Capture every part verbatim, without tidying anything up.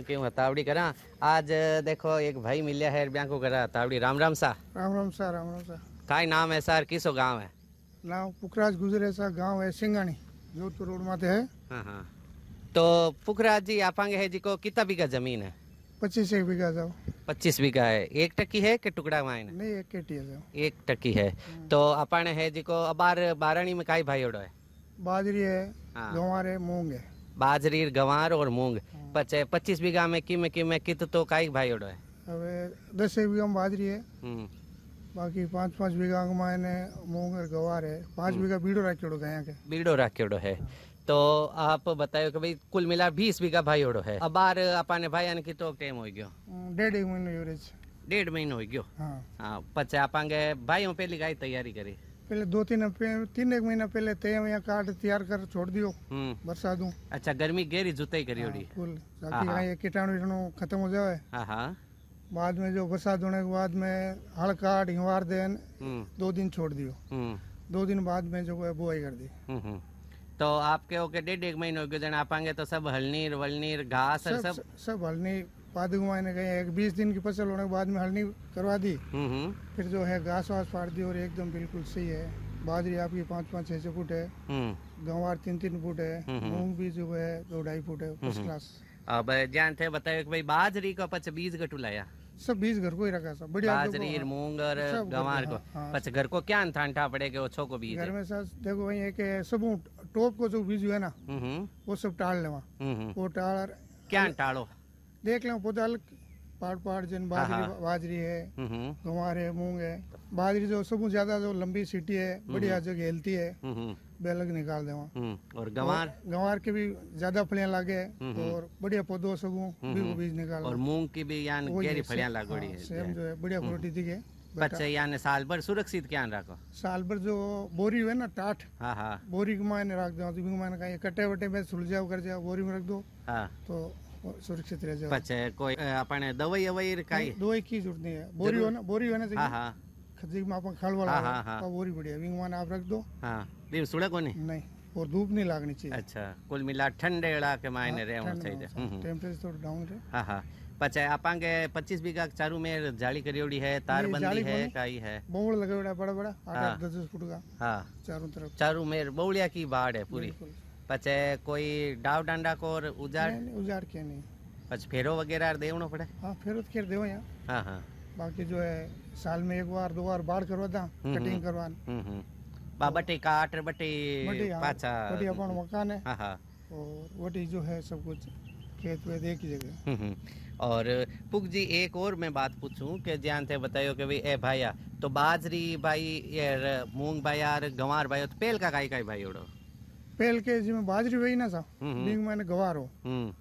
क्यों तावड़ी करा। आज देखो एक भाई मिलिया है ब्यांको करा तावड़ी। राम राम सा। राम राम सा राम राम सा। काय नाम है सर, किसो गांव है? नाम पुखराज गुजरे सा, गांव है सिंगाणी, जोधपुर रोड माथे है। हाँ हाँ। तो पुखराज जी आपांगे है जी को कितना बीघा जमीन है? पच्चीस एक बीघा जाओ। पच्चीस बीघा है। एक टकी है कि टुकड़ा मायने? नहीं एक केटी है जाओ। एक टकी है। तो अपन है जी को अबार बारानी में काई भाई ओडो है? बाजरी है, हाँ। गंवार है, मूंग है। बाजरी गंवार और मूंग। पचे पच्चीस बीघा में कि में कि में कित तो काई भाई ओडो है? अब दस एक बीघा में बाजरी है, बाकी पाँच पाँच बीघा मायने मूंग और गंवार है। पाँच बीघा बीड़ो राख्योड़ो गया के बीड़ो राख्योड़ो है। तो आप बताओ कि भाई कुल मिला बीस बीघा भाई ओडो है। अब बार अपने भाई यानी कि तो टाइम हो गयो? डेढ़ एक महीने एवरेज। डेढ़ महीने हो गयो। हाँ हाँ। पचे आपांगे भाइयों पहली गाय तैयारी करी? पहले दो तीन तीन एक महीना पहले तैयार यहाँ काट तैयार कर छोड़ दियो बरसात दूं। अच्छा, गर्मी गेरी जुताई करी होड़ी? फुल ताकि कीटाणु वीटाणु खत्म हो जाए। हाँ हाँ। बाद में जो बरसात होने के बाद में हल काट हिंवार देन दो दिन छोड़ दियो। दो दिन बाद में जो है बुआई कर दी। तो आपके ओके डेढ़ एक महीने हो गए जन आपांगे तो सब हलनीर वलनीर घास और सब सब हलनी पादू मायने गए। एक बीस दिन की फसल होने के बाद में हलनी करवा दी, फिर जो है घास वास फाड़ दी और एकदम बिल्कुल सही है। बाजरी आपकी पाँच पाँच छह छह फुट है, गंवार तीन तीन फुट है, मूंग भी जो है दो ढाई फुट है, फर्स्ट क्लास। अब जान थे बताओ कि भाई बाजरी को पच बीज गटू लाया? सब बीज घर को ही रखा सब बढ़िया। बाजरी मूंग और गंवार को पच घर को क्या थांठा पड़ेगा? वो छो को बीज घर में सर देखो वही है कि सब टॉप को जो बीज है ना वो सब टाल लेवा। वो टाल क्या टालो देख लो पौधा अलग पाड़ पाड़ जन बाजरी बाजरी है, गंवार है, मूंग है। बाजरी जो सब ज्यादा जो लंबी सीटी है बढ़िया जो हेल्थी है बेलग निकाल दे। और गंवार गंवार के भी ज्यादा फलियां लागे और बढ़िया पौधों सब बीज निकाल। और मूंग की भी यान गहरी फलियां लागोड़ी है सेम जो है बढ़िया क्वालिटी दिखे। बच्चे यानी साल भर सुरक्षित क्या रखो? साल भर जो बोरी है ना टाट, हाँ हाँ, बोरी के मायने रख दो। तो मायने कहीं कट्टे वट्टे में सुलझाव कर जाओ बोरी में रख दो, हाँ तो सुरक्षित रह जाओ। बच्चे कोई अपने दवाई ववाई काई दवाई की जरूरत नहीं है। बोरी हो ना बोरी होना चाहिए। हाँ हाँ। खजी में अपन खल वाला हाँ हाँ बोरी बढ़िया विंग माने आप रख दो। हाँ दिन सुड़ा को नहीं नहीं और धूप नहीं लागनी चाहिए। अच्छा कुल मिला ठंडे इलाके मायने रहना चाहिए। टेम्परेचर थोड़ा डाउन रहे। हाँ हाँ। पचे आपांगे पच्चीस बीघा चारू में जाली करियोड़ी है, तारबंदी है, काई है? बौड़ लगायोड़ा बड़ा बड़ा आठ दस फुट का। हाँ चारों तरफ चारू में बौड़िया की बाढ़ है पूरी। पचे कोई डाव डांडा को उजाड़ उजाड़ के नहीं। पच फेरो वगैरह देवनो पड़े? हाँ फेरो तो खेर देव यहाँ। हाँ हाँ। बाकी जो है साल में एक बार दो बार बाढ़ करवा था कटिंग करवान। बटे काट बटे पाचा बटे अपन मकान है। हाँ हाँ। और वटी जो है सब कुछ खेत वेत एक ही जगह। और पुग जी एक और मैं बात पूछूं कि जान थे बतायो कि भाई ए भाईया तो बाजरी भाई यार मूंग भाई यार गंवार भाई तो पेल का काई काई भाई उड़ो? पेल के जिसमें बाजरी वही ना सा बिंग मैंने गंवार हो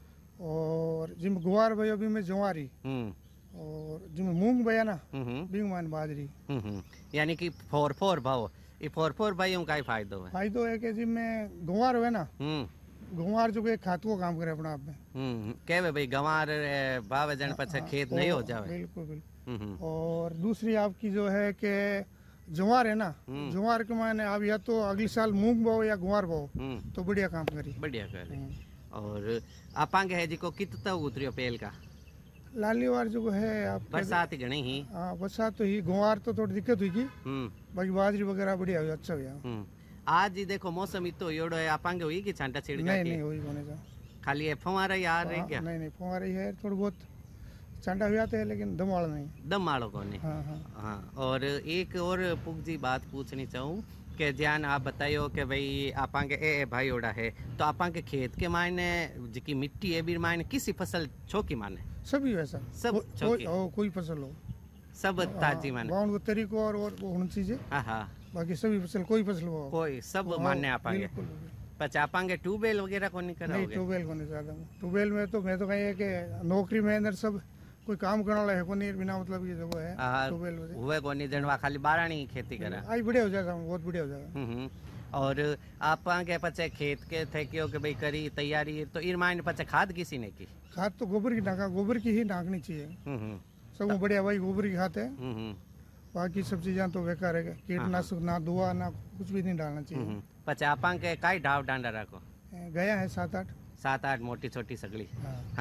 और जिसमें गंवार भाई अभी में जवारी और जिसमें मूंग भैया ना बिंग मैंने बाजरी। यानी कि फोर फोर भाव ये फोर फोर भाइयों का फायदो है? फायदो है कि जिसमें गंवार है ना गंवार जो खातू काम करे अपना आप में के भाई गंवार भाव जन पछे खेत नहीं हो जावे। बिल्कुल बिल्कुल। और दूसरी आपकी जो है कि जवार है ना जवार के मायने आप या तो अगले साल मूंग बोओ या गंवार बोओ तो बढ़िया काम करी बढ़िया करे। और आपांगे है जी को कितना उतरियो पेल का? लालीवार जो है आप बरसात ही घणी ही। हाँ बरसात तो ही गंवार तो थोड़ी दिक्कत हुई की बाकी बाजरी वगैरह बढ़िया हुई अच्छा हुआ। आज ही देखो मौसम इतो योड़ो है आपांगे हुई कि छांटा छिड़ नहीं नहीं हुई कोने जा खाली है फवारा यार रह गया? नहीं नहीं फवारा ही है थोड़ा बहुत छांटा हुआ है लेकिन दम वाला नहीं। दम वालों को नहीं। हाँ हाँ हाँ। और एक और पुग जी बात पूछनी चाहूँ कि ध्यान आप बताइयो कि भाई आपांगे ए भाई ओड़ा है तो आपांगे खेत के मायने जिकी मिट्टी है बीर मायने किसी फसल छोकी माने? सभी वैसा सब कोई कोई फसल हो सब ताजी माने बाउंड को तरीको और और वो होनी चीजें। हाँ हाँ। बाकी सभी फसल कोई फसल हो कोई सब मानने आपांगे पच आपांगे ट्यूबवेल वगैरह को नहीं कराओगे? नहीं ट्यूबवेल को नहीं चाहता हूँ। ट्यूबवेल में तो मैं तो कहीं है कि नौकरी में अंदर सब कोई काम करने वाला है को नहीं बिना मतलब ये जो है ट्यूबवेल हुए को नहीं जनवा खाली बारानी खेती करा आज बढ़िया हो जाएगा बहुत बढ़िया हो जाएगा। और आप के पचे खेत के थे क्यों कि भाई करी तैयारी तो इरमाइन पचे खाद किसी ने की? खाद तो गोबर की नाका गोबर की ही नाकनी चाहिए सब बढ़िया भाई गोबर की खाद है। बाकी सब चीजें तो बेकार है कीटनाशक ना दुआ ना कुछ भी नहीं डालना चाहिए। पचे आपा के काई ढाव डांडा रखो? गया है सात आठ सात आठ मोटी छोटी सगली। हाँ, हाँ।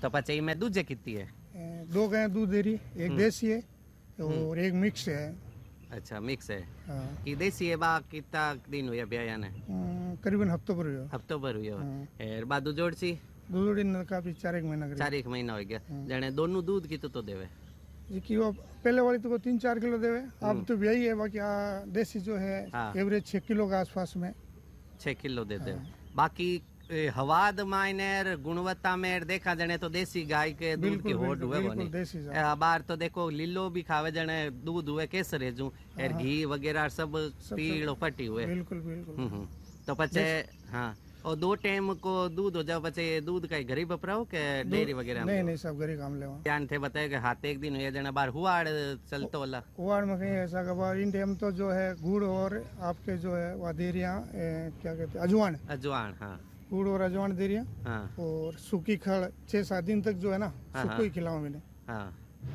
तो पचे में दूजे कितनी है? ए, दो गाय दूध दे रही, एक देसी है और एक मिक्स है। अच्छा मिक्स है। हाँ। कि देसी है बा कितना दिन हुआ ब्याया ने? करीबन हफ्तों पर हुआ। हफ्तों पर हुआ। और बा दूजोड़ सी? दूधोड़ी ने काफी चार एक महीना चार एक महीना हो गया। जने दोनों दूध की तो तो देवे जी कि वो पहले वाली तो तीन चार किलो देवे, अब तो यही है। बाकी देसी जो है एवरेज छः किलो के आसपास में छः किलो देते हैं। बाकी हवाद मायने गुणवत्ता में देखा जने तो देसी गाय के दूध की होड़ हुए बनी। बार तो देखो लीलो भी खावे जने दूध हुए केसर है जू और घी वगैरह सब पीलो फटी हुए। बिल्कुल बिल्कुल। तो पचे हाँ और दो टाइम को दूध हो जाओ बचे दूध का घरी बपराओ के डेयरी वगैरह? नहीं नहीं सब घरी काम ले। ध्यान थे बताए कि हाथ एक दिन हुए जना बार हुआड़ चलतो वाला हुआड़ में कहीं ऐसा कबार इन टाइम तो जो है गुड़ और आपके जो है वादेरिया क्या कहते हैं अजवान अजवान हाँ गुड़ और अजवान दे रही हाँ। और सूखी खड़ छह सात दिन तक जो है ना सूखो ही खिलाओ मैंने। हाँ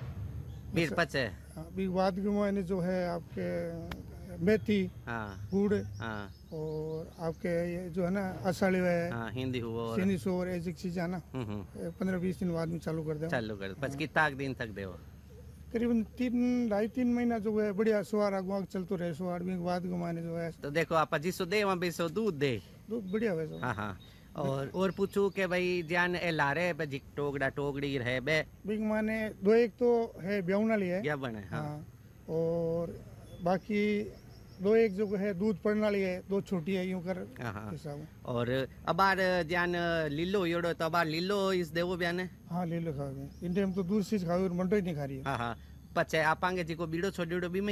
बीर पचे अभी बाद में जो है आपके मेथी हाँ गुड़ हाँ और आपके ये जो है ना असाड़ी है हाँ हिंदी हुआ हिंदी सोर ऐसी चीज है ना पंद्रह बीस दिन बाद में चालू कर दे चालू कर पच कितना दिन तक देव? करीबन तीन ढाई तीन महीना जो है बढ़िया सुहार अगवा चलते रहे सुहार भी बाद घुमाने जो है। तो देखो आप जिसो दे वहाँ भी सो दूध दे दूध बढ़िया है। हाँ हाँ और और पूछू के भाई जान ए लारे बे जिक टोगड़ा टोगड़ी रहे बे बिग माने दो एक तो है ब्याउना ली है क्या बने हाँ, हाँ। और बाकी दो एक जो है दूध पड़ने वाली है दो छोटी है यूं कर हिसाब। और अबार जान लीलो योड़ो तो अबार लीलो इस देवो बयाने? हाँ लीलो खाओगे इन टाइम तो दूध चीज खाओगे मंडो ही नहीं खा रही है। हाँ हाँ पचे आपांगे जी को बीड़ो छोड़ो भी में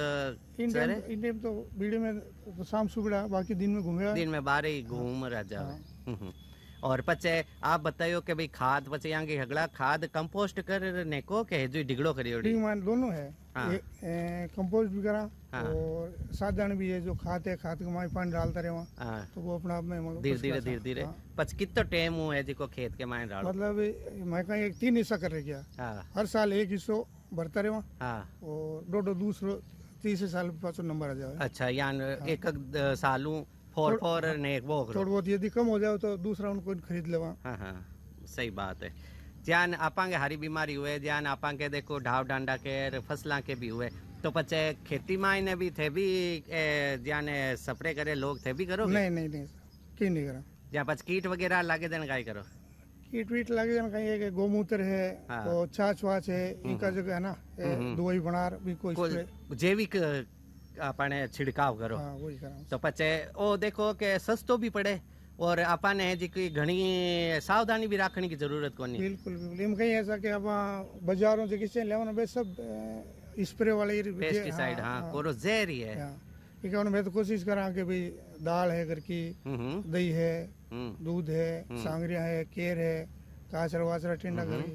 इन टाइम इन टाइम तो बीड़े में तो शाम सुबह बाकी दिन में घूमेगा दिन में बारे ही घूम रहा जावे। और पचे आप बतायो कि भाई खाद पचे यहाँ की हगड़ा खाद कंपोस्ट करने को के जो डिगड़ो करी मान दोनों है। हाँ। कंपोस्ट भी करा हाँ। और साधारण भी है जो खाद है खाद का माई पानी डालता रहे वहाँ हाँ। तो वो अपना आप में धीरे धीरे धीरे धीरे पच कितना टाइम हुआ है जिको खेत के माइन डालो? मतलब मैं कहीं एक तीन हिस्सा कर रही हाँ। हर साल एक हिस्सो भरता रहे वहाँ हाँ। और दो दो दूसरो तीसरे साल पास नंबर आ जाए। अच्छा यानी एक सालों फोर फोर ने वो थोड़ा बहुत यदि कम हो जाए तो दूसरा उनको खरीद लेवा। हाँ हाँ सही बात है। जान आपांगे हरी बीमारी हुए जान आपांगे देखो ढाव डांडा के फसला के भी हुए तो पचे खेती मायने भी थे भी जाने स्प्रे करे लोग थे भी करो? नहीं नहीं नहीं की नहीं करा। जहाँ पच कीट वगैरह लागे देन काय करो? कीट वीट लागे देन कहीं एक गोमूत्र है हाँ। तो छाछ वाछ है इनका जगह है ना दवाई बना भी कोई जैविक अपने छिड़काव करो। हाँ, वही तो पचे ओ देखो के सस्तो भी पड़े और अपन है जी की घनी सावधानी भी रखने की जरूरत को नहीं। बिल्कुल बिल्कुल इम कहीं ऐसा कि अब बाजारों से किसी लेवन बे सब स्प्रे वाले पेस्टिसाइड हाँ, हाँ कोरो जहर ही है। ठीक है मैं तो कोशिश करा कि भाई दाल है घर की दही है दूध है सांगरिया है केर है काचरा वाचरा टिंडा करी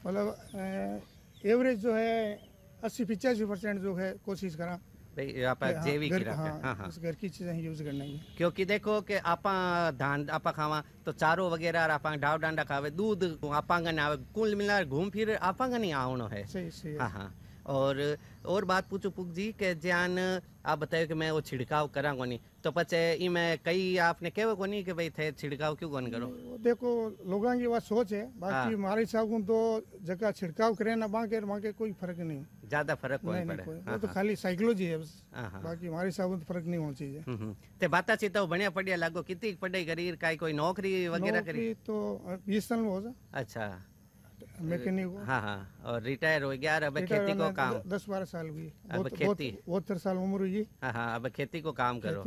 मतलब एवरेज जो है अस्सी पिचासी परसेंट जो है कोशिश करा जैविक ही हाँ, हाँ, हाँ। घर की चीजें यूज करना है क्योंकि देखो कि आपा धान आपा खावा तो चारो वगैरह आपा डाव डांडा खावे दूध आपा आवे कुल मिला घूम फिर आपा नहीं आवनो है। सही सही हाँ हाँ और और बात पूछो पुक जी के जान आप बताओ कि मैं वो छिड़काव करा कोनी तो पचे इमें कई आपने कहो कोनी कि भाई थे छिड़काव क्यों कोनी करो? देखो लोगों की बात सोच है बाकी हमारे हिसाब को तो जगह छिड़काव करे ना बाके बाके कोई फर्क नहीं ज्यादा फर्क नहीं पड़े वो तो खाली साइकोलॉजी है बाकी हमारे हिसाब से फर्क नहीं होना चाहिए। ते बाता ची तो बढ़िया पढ़िया लागो कितनी पढ़ाई करी काई कोई नौकरी वगैरह करी? तो बीस साल में हो जा। अच्छा मैकेनिक हाँ हाँ और रिटायर हो गया अब खेती को काम दस बारह साल हुई अब खेती बहत्तर साल उम्र हुई हाँ हाँ अब खेती को काम करो।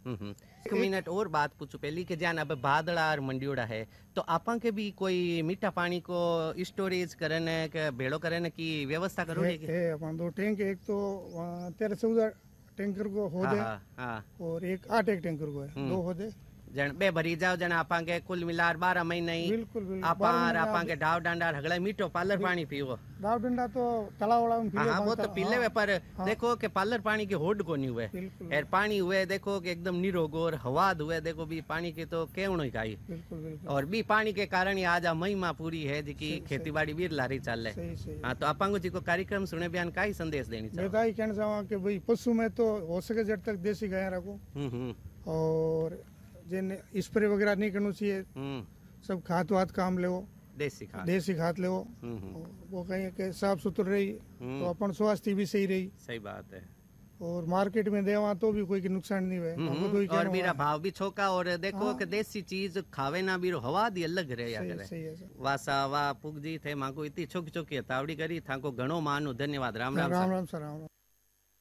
एक मिनट और बात पूछो पहली के जान अब बादड़ा और मंडियोड़ा है तो आपा के भी कोई मीठा पानी को स्टोरेज करने के भेड़ो करने की व्यवस्था करो? है अपन दो टैंक एक तो तेरह चौदह टैंकर को हो दे और एक आठ एक टैंकर को है दो हो दे जन बे भरी जाओ जन आपांगे कुल मिलार बारह महीने ही बिल्कुल बिल्कुल आपार आपांगे डाव डांडा हगड़ा मीठो पालर पानी पीवो। डाव डंडा तो तालाब वाला में हाँ वो तो पी ले पर देखो के पालर पानी के होड़ को नहीं हुए और पानी हुए देखो कि एकदम निरोगोर हवाद हुए देखो भी पानी की तो केवनो ही खाई और भी पानी के कारण ही आज महिमा पूरी है जी खेती बाड़ी भी लारी चल रहे। हाँ तो आपांगो जी को कार्यक्रम सुने बयान का ही संदेश देनी चाहिए? मैं कहना चाहूँ कि भाई पशु में तो हो सके जब तक देसी गाय रखो और जिन स्प्रे वगैरह नहीं करना चाहिए सब खाद वाद काम ले देसी खाद देसी खाद ले वो कहीं के साफ सुथरी रही तो अपन स्वास्थ्य भी सही रही। सही बात है। और मार्केट में देवा तो भी कोई नुकसान नहीं हुए और मेरा भाव भी छोका और देखो हाँ। कि देसी चीज खावे ना भी हवा दी अलग रहे यार। वासा वा पुगजी थे मांको इतनी छोकी छोकी हतावड़ी करी था को घणो मानु धन्यवाद। राम राम राम राम सर राम।